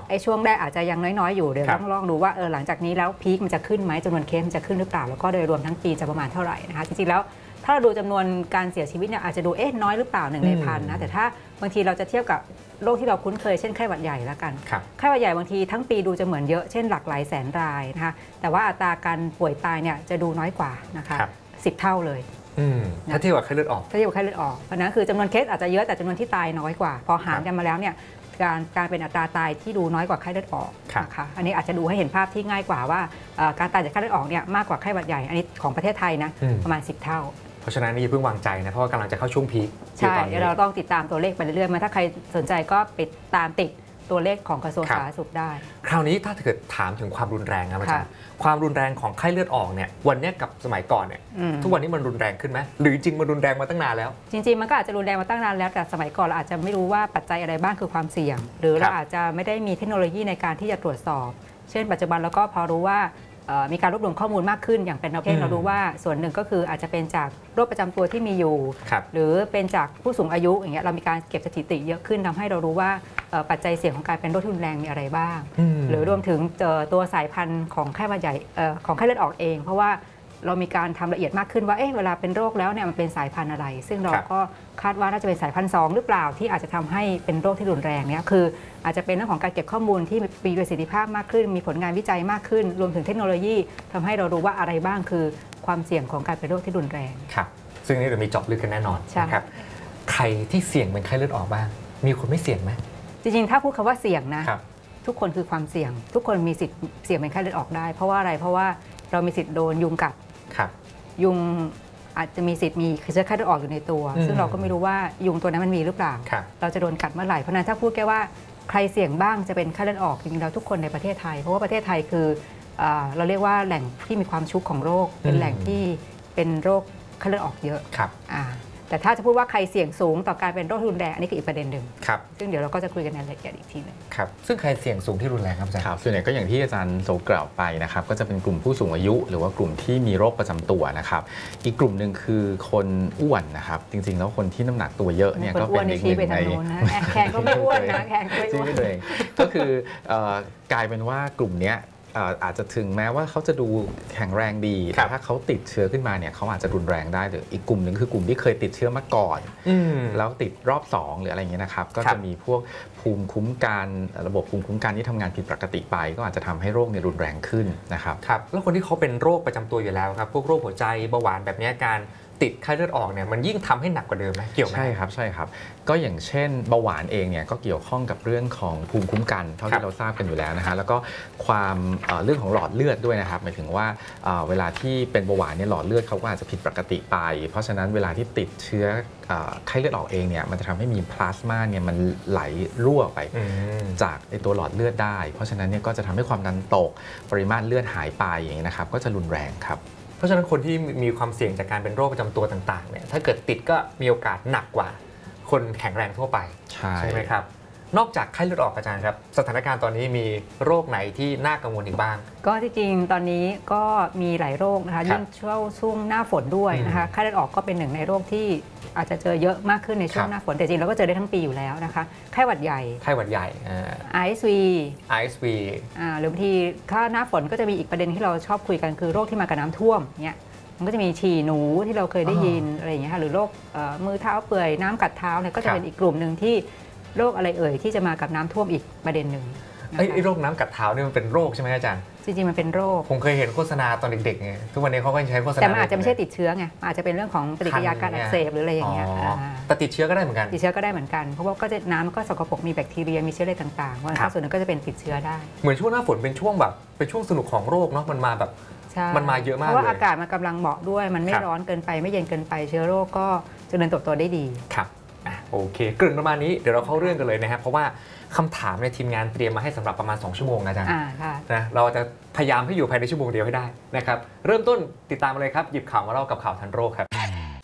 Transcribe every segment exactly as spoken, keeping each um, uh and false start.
ไอ้ช่วงแรกอาจจะยังน้อยๆอยู่เดี๋ยวต้องลองดูว่าเออหลังจากนี้แล้วพีคมันจะขึ้นไหมจำนวนเคสมันจะขึ้นหรือเปล่าแล้วก็โดยรวมทั้งปีจะประมาณเท่าไหร่นะคะจริงๆแล้วถ้าเราดูจำนวนการเสียชีวิตเนี่ยอาจจะดูเอ๊ะน้อยหรือเปล่าหนึ่งในพันนะแต่ถ้าบางทีเราจะเทียบกับโรคที่เราคุ้นเคยเช่นไข้หวัดใหญ่แล้วกันไข้หวัดใหญ่บางทีทั้งปีดูจะเหมือนเยอะเช่นหลักหลายแสนรายนะคะแต่ว่าอัตราการป่วยตายเนี่ยจะดูน้อยกว่านะคะสิบเท่าเลยถ้าเทียบกับไข้เลือดออกถ้าเทียบกับไข้เลือดออกเพราะนั้นคือจำนวนเคสอาจจะเยอะแต่จำนวนที่ตายน้อยกว่าพอหารกันมาแล้วเนี่ยการการเป็นอัตราตายที่ดูน้อยกว่าไข้เลือดออกนะคะอันนี้อาจจะดูให้เห็นภาพที่ง่ายกว่าว่าการตายจากไข้เลือดออกเนี่ยมากกว่าไข้หวัดใหญ่อันนี้ของประเทศไทยนะประมาณสิบเท่าเพราะฉะนั้นนี่เพิ่งวางใจนะเพราะว่ากำลังจะเข้าช่วงพีคใช่เดี๋ยวเราต้องติดตามตัวเลขไปเรื่อยๆมาถ้าใครสนใจก็ไปตามติดตัวเลขของกระทรวงสาธารณสุขได้คราวนี้ถ้าเกิดถามถึงความรุนแรงนะอาจารย์ความรุนแรงของไข้เลือดออกเนี่ยวันนี้กับสมัยก่อนเนี่ยทุกวันนี้มันรุนแรงขึ้นไหมหรือจริงมันรุนแรงมาตั้งนานแล้วจริงๆมันก็อาจจะรุนแรงมาตั้งนานแล้วแต่สมัยก่อนเราอาจจะไม่รู้ว่าปัจจัยอะไรบ้างคือความเสี่ยงหรือเราอาจจะไม่ได้มีเทคโนโลยีในการที่จะตรวจสอบเช่นปัจจุบันเราก็พอรู้ว่ามีการรวบรวมข้อมูลมากขึ้นอย่างเป็นประเภทเรารู้ว่าส่วนหนึ่งก็คืออาจจะเป็นจากโรคประจำตัวที่มีอยู่หรือเป็นจากผู้สูงอายุอย่างเงี้ยเรามีการเก็บสถิติเยอะขึ้นทำให้เรารู้ว่าปัจจัยเสี่ยงของการเป็นโรครุนแรงมีอะไรบ้างหรือรวมถึงตัวสายพันธุ์ของไข้หวัดใหญ่ของไข้เลือดออกเองเพราะว่าเรามีการทำละเอียดมากขึ้นว่าเอ๊ะเวลาเป็นโรคแล้วเนี่ยมันเป็นสายพันธุ์อะไรซึ่งเราก็คาดว่าน่าจะเป็นสายพันธุ์สองหรือเปล่าที่อาจจะทำให้เป็นโรคที่รุนแรงเนี่ยคืออาจจะเป็นเรื่องของการเก็บข้อมูลที่มีประสิทธิภาพมากขึ้นมีผลงานวิจัยมากขึ้นรวมถึงเทคโนโลยีทำให้เรารู้ว่าอะไรบ้างคือความเสี่ยงของการเป็นโรคที่รุนแรงครับซึ่งนี่เรามีเจาะลึกกันแน่นอนนะครับใครที่เสี่ยงเป็นไข้เลือดออกบ้างมีคนไม่เสี่ยงไหมจริงๆถ้าพูดคำว่าเสี่ยงนะทุกคนคือความเสี่ยงทุกคนมีสิทธิ์เสี่ยงเป็นไข้เลือดออกได้เพราะว่าอะไรเพราะว่าเรามีสิทธิ์โดนยุงกัดยุงอาจจะมีสิทธิ์มีเชื้อไข้เลือดออกอยู่ในตัวซึ่งเราก็ไม่รู้ว่ายุงตัวนั้นมันมีหรือเปล่าเราจะโดนกัดเมื่อไหร่เพราะนั้นถ้าพูดแค่ว่าใครเสี่ยงบ้างจะเป็นไข้เลือดออกจริงๆเราทุกคนในประเทศไทยเพราะว่าประเทศไทยคือเราเรียกว่าแหล่งที่มีความชุกของโรคเป็นแหล่งที่เป็นโรคไข้เลือดออกเยอะแต่ถ้าจะพูดว่าใครเสี่ยงสูงต่อการเป็นโรครุนแรงอันนี้คืออีกประเด็นหนึ่งซึ่งเดี๋ยวเราก็จะคุยกันในรายละเอียดอีกทีนึงครับซึ่งใครเสี่ยงสูงที่รุนแรงครับอาจารย์ครับส่วนใหญ่ก็อย่างที่อาจารย์โสกล่าวไปนะครับก็จะเป็นกลุ่มผู้สูงอายุหรือว่ากลุ่มที่มีโรคประจำตัวนะครับอีกกลุ่มหนึ่งคือคนอ้วนนะครับจริงๆแล้วคนที่น้ำหนักตัวเยอะเนี่ยก็เป็นอีกหนึ่งในแขนก็ไม่อ้วนนะแขนก็ไม่อ้วนก็คือกลายเป็นว่ากลุ่มนี้อาจจะถึงแม้ว่าเขาจะดูแข็งแรงดีแต่ถ้าเขาติดเชื้อขึ้นมาเนี่ยเขาอาจจะรุนแรงได้หรืออีกกลุ่มหนึ่งคือกลุ่มที่เคยติดเชื้อมาก่อนแล้วติดรอบสองหรืออะไรเงี้ยนะครับก็จะมีพวกภูมิคุ้มกันระบบภูมิคุ้มกันที่ทำงานผิดปกติไปก็อาจจะทำให้โรคเนี่ยรุนแรงขึ้นนะครับครับแล้วคนที่เขาเป็นโรคประจำตัวอยู่แล้วครับพวกโรคหัวใจเบาหวานแบบนี้การติดไข้เลือดออกเนี่ยมันยิ่งทำให้หนักกว่าเดิมไหมเกี่ยวไหมใช่ครับใช่ครับก็อย่างเช่นเบาหวานเองเนี่ยก็เกี่ยวข้องกับเรื่องของภูมิคุ้มกันเท่าที่เราทราบกันอยู่แล้วนะฮะแล้วก็ความเรื่องของหลอดเลือดด้วยนะครับหมายถึงว่าเวลาที่เป็นเบาหวานเนี่ยหลอดเลือดเขาก็อาจจะผิดปกติไปเพราะฉะนั้นเวลาที่ติดเชื้อไข้เลือดออกเองเนี่ยมันจะทำให้มีพลาสมาเนี่ยมันไหลรั่วไปจากไอตัวหลอดเลือดได้เพราะฉะนั้นเนี่ยก็จะทำให้ความดันตกปริมาตรเลือดหายไปอย่างนี้นะครับก็จะรุนแรงครับเพราะฉะนั้นคนที่มีความเสี่ยงจากการเป็นโรคประจำตัวต่างๆเนี่ยถ้าเกิดติดก็มีโอกาสหนักกว่าคนแข็งแรงทั่วไปใช่ใช่ไหมครับนอกจากไข้เลือดออกอาจารย์ครับสถานการณ์ตอนนี้มีโรคไหนที่น่ากังวลอีกบ้างก็ที่จริงตอนนี้ก็มีหลายโรคนะคะยิ่งช่วงช่วงหน้าฝนด้วยนะคะไข้เลือดออกก็เป็นหนึ่งในโรคที่อาจจะเจอเยอะมากขึ้นในช่วงหน้าฝนแต่จริงเราก็เจอได้ทั้งปีอยู่แล้วนะคะไข้หวัดใหญ่ไข้หวัดใหญ่ไอ เอส วีไอ เอส วีหรือบางทีถ้าหน้าฝนก็จะมีอีกประเด็นที่เราชอบคุยกันคือโรคที่มากับน้ำท่วมเนี่ยมันก็จะมีฉี่หนูที่เราเคยได้ยินอะไรอย่างเงี้ยค่ะหรือโรคมือเท้าเปื่อยน้ำกัดเท้าเนี่ยก็จะเป็นอีกกลุ่มหนึ่งที่โรคอะไรเอ่ยที่จะมากับน้ำท่วมอีกประเด็นหนึ่งไอ้โรคน้ำกัดเท้านี่มันเป็นโรคใช่ไหมอาจารย์จริงๆมันเป็นโรคผมเคยเห็นโฆษณาตอนเด็กๆไงทุกวันนี้เขาก็ใช้โฆษณาแต่มันอาจจะไม่ใช่ติดเชื้อไงอาจจะเป็นเรื่องของปฏิกิริยาการอักเสบหรืออะไรอย่างเงี้ยแต่ติดเชื้อก็ได้เหมือนกันติดเชื้อก็ได้เหมือนกันเพราะว่าก็จะน้ำก็สกปรกมีแบคทีเรียมีเชื้ออะไรต่างๆว่าส่วนนึงก็จะเป็นติดเชื้อได้เหมือนช่วงหน้าฝนเป็นช่วงแบบเป็นช่วงสนุกของโรคเนาะมันมาแบบมันมาเยอะมากเลยเพราะว่าอากาศมันกำลังเหมาะด้วยมันไม่ร้อนเกินไปไม่เย็นเกินไปเชื้อโรคก็เจริญเติบโตได้ดีครับโอเคเกริ่นประมาณนี้เดี๋ยวเราเข้าเรื่องกันเลยนะครับเพราะว่าคำถามในทีมงานเตรียมมาให้สำหรับประมาณสองชั่วโมงอาจารย์นะเราจะพยายามให้อยู่ภายในชั่วโมงเดียวให้ได้นะครับเริ่มต้นติดตามมาเลยครับหยิบข่าวมาเล่ากับข่าวทันโรคครับ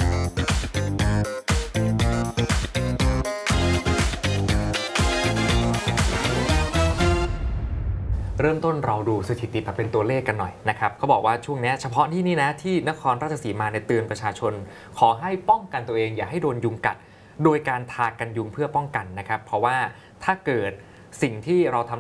เริ่มต้นเราดูสถิติแบบเป็นตัวเลขกันหน่อยนะครับเขาบอกว่าช่วงนี้เฉพาะที่นี่นะที่นครราชสีมาในเตือนประชาชนขอให้ป้องกันตัวเองอย่าให้โดนยุงกัดโดยการทากันยุงเพื่อป้องกันนะครับเพราะว่าถ้าเกิดสิ่งที่เราทำ